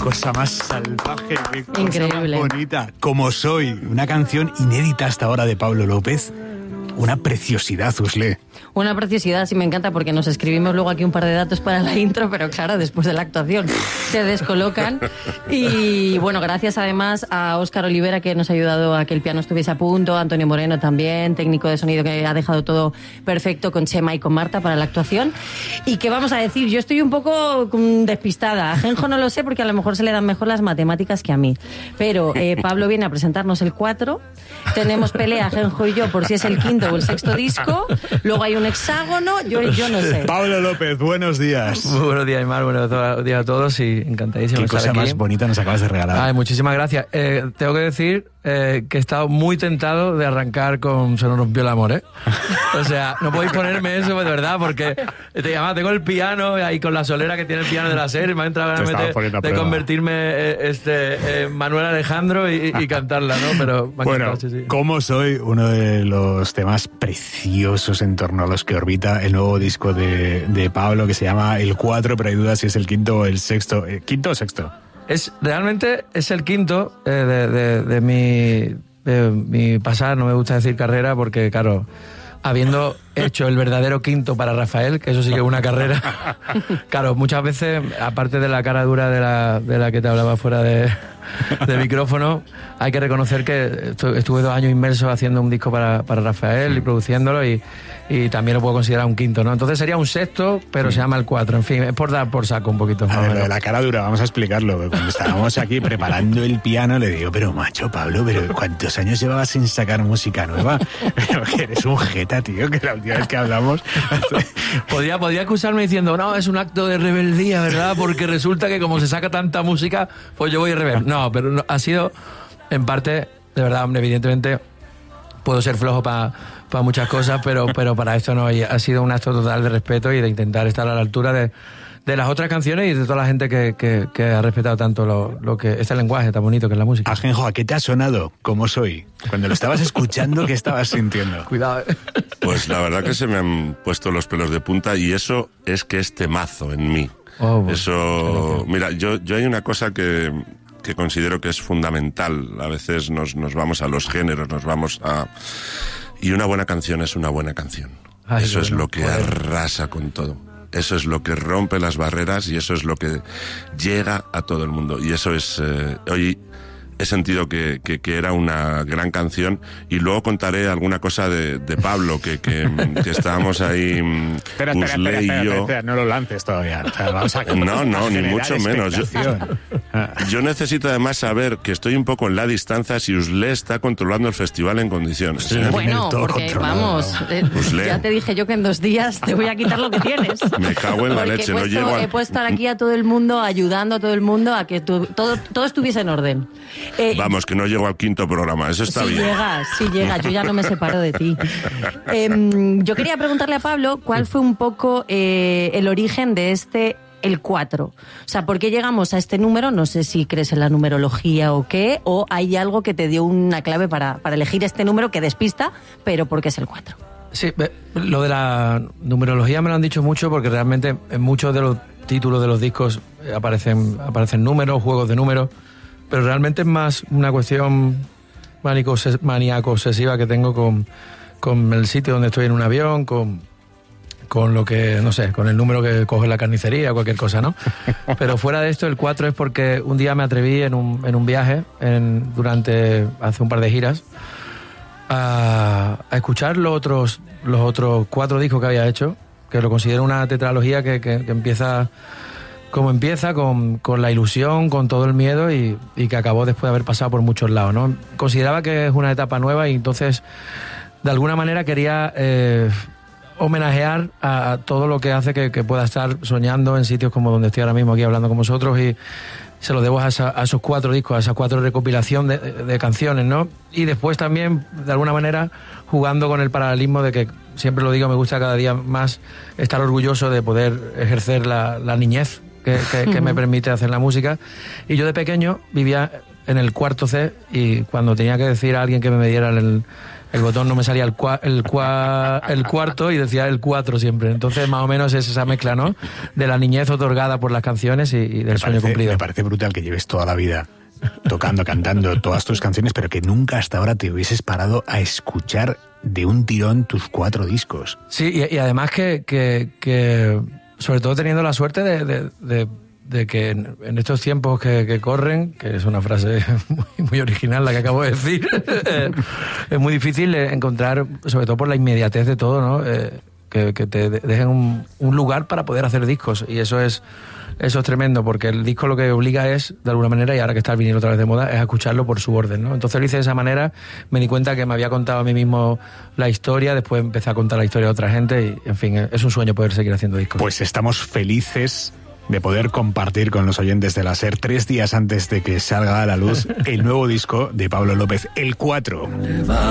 cosa más salvaje, qué cosa Increíble. más bonita. Como soy, una canción inédita hasta ahora de Pablo López. Una preciosidad, Usle. Una preciosidad, sí, me encanta, porque nos escribimos luego aquí un par de datos para la intro, pero claro, después de la actuación se descolocan. Y bueno, gracias además a Óscar Olivera, que nos ha ayudado a que el piano estuviese a punto, a Antonio Moreno también, técnico de sonido, que ha dejado todo perfecto con Chema y con Marta para la actuación. Y qué vamos a decir, yo estoy un poco despistada. A Genjo no lo sé, porque a lo mejor se le dan mejor las matemáticas que a mí. Pero Pablo viene a presentarnos el 4, tenemos pelea Genjo y yo por si es el quinto o el sexto disco, luego hay un hexágono, yo no sé. Pablo López, buenos días. Muy buenos días, Aymar, buenos días a todos y encantadísimo Qué de estar cosa aquí. más bonita nos acabas de regalar. Ay, muchísimas gracias. Tengo que decir que he estado muy tentado de arrancar con Se nos rompió el amor, ¿eh? O sea, no podéis ponerme eso de verdad, porque tengo el piano ahí con la solera que tiene el piano de la serie, me ha entrado ganas de convertirme en Manuel Alejandro y cantarla, ¿no? Pero bueno, sí. Como soy, uno de los temas preciosos en torno a los que orbita el nuevo disco de Pablo, que se llama El 4, pero hay dudas si es el quinto o el sexto. ¿Quinto o sexto? Realmente es el quinto de mi pasar, no me gusta decir carrera, porque claro, habiendo hecho el verdadero quinto para Rafael, que eso sí que es una carrera, claro, muchas veces, aparte de la cara dura de la que te hablaba fuera de micrófono, hay que reconocer que estuve 2 años inmerso haciendo un disco para Rafael y produciéndolo, y también lo puedo considerar un quinto, ¿no? Entonces sería un sexto, pero se llama el 4. En fin, es por dar por saco un poquito. A ver, lo de la cara dura, vamos a explicarlo. Cuando estábamos aquí preparando el piano, le digo, pero macho, Pablo, ¿pero cuántos años llevabas sin sacar música nueva? Pero que eres un jeta, tío, que la última vez que hablamos... Podría acusarme diciendo, no, es un acto de rebeldía, ¿verdad? Porque resulta que como se saca tanta música, pues yo voy a rebelde. No, pero no, ha sido, en parte, de verdad, hombre, evidentemente puedo ser flojo para muchas cosas, pero para esto no, ha sido un acto total de respeto y de intentar estar a la altura de las otras canciones y de toda la gente que ha respetado tanto lo que este lenguaje tan bonito que es la música. Ajenjo, ¿a qué te ha sonado? ¿Cómo soy? Cuando lo estabas escuchando, ¿qué esabas sintiendo? Cuidado, Pues la verdad que se me han puesto los pelos de punta, y eso es que es temazo en mí. Eso, mira, yo hay una cosa que considero que es fundamental. A veces nos vamos a los géneros, y una buena canción es una buena canción. Ay, eso bueno, es lo que arrasa con todo. Eso es lo que rompe las barreras y eso es lo que llega a todo el mundo. Y eso es... hoy he sentido que era una gran canción, y luego contaré alguna cosa de Pablo, que estábamos ahí, Espera, no lo lances todavía. O sea, vamos a no, ni mucho menos. Yo necesito además saber que estoy un poco en la distancia si Usle está controlando el festival en condiciones. Sí. Bueno, porque vamos, ya te dije yo que en 2 días te voy a quitar lo que tienes. Me cago en la leche, no llego He puesto aquí a todo el mundo, ayudando a todo el mundo a que todo estuviese en orden. Vamos, que no llego al 5.º programa, eso está bien. Sí llegas, yo ya no me separo de ti. Yo quería preguntarle a Pablo cuál fue un poco el origen de el 4. O sea, ¿por qué llegamos a este número? No sé si crees en la numerología o qué, o hay algo que te dio una clave para elegir este número que despista, pero ¿por qué es el 4? Sí, lo de la numerología me lo han dicho mucho, porque realmente en muchos de los títulos de los discos aparecen números, juegos de números, pero realmente es más una cuestión maníaco-obsesiva que tengo con el sitio donde estoy en un avión, con lo que, no sé, con el número que coge la carnicería, cualquier cosa, ¿no? Pero fuera de esto, el 4 es porque un día me atreví en un viaje, hace un par de giras, a escuchar los otros 4 discos que había hecho, que lo considero una tetralogía que empieza con la ilusión, con todo el miedo, y que acabó después de haber pasado por muchos lados, ¿no? Consideraba que es una etapa nueva, y entonces de alguna manera quería homenajear a todo lo que hace que pueda estar soñando en sitios como donde estoy ahora mismo aquí hablando con vosotros, y se lo debo a esos 4 discos, a esa 4 recopilación de canciones, ¿no? Y después también, de alguna manera, jugando con el paralelismo de que, siempre lo digo, me gusta cada día más estar orgulloso de poder ejercer la niñez que me permite hacer la música. Y yo de pequeño vivía en el 4C, y cuando tenía que decir a alguien que me diera el botón no me salía el cuarto y decía el 4 siempre. Entonces, más o menos es esa mezcla, ¿no? De la niñez otorgada por las canciones y del sueño cumplido. Me parece brutal que lleves toda la vida tocando, cantando todas tus canciones, pero que nunca hasta ahora te hubieses parado a escuchar de un tirón tus 4 discos. Sí, y además que sobre todo teniendo la suerte de que en estos tiempos que corren, que es una frase muy original la que acabo de decir, es muy difícil encontrar, sobre todo por la inmediatez de todo, ¿no? Que te dejen un lugar para poder hacer discos, y eso es tremendo, porque el disco lo que obliga es, de alguna manera, y ahora que está el vinilo otra vez de moda, es a escucharlo por su orden, ¿no? Entonces lo hice de esa manera, me di cuenta que me había contado a mí mismo la historia, después empecé a contar la historia de otra gente y, en fin, es un sueño poder seguir haciendo discos. Pues estamos felices de poder compartir con los oyentes de la SER 3 días antes de que salga a la luz el nuevo disco de Pablo López, el 4.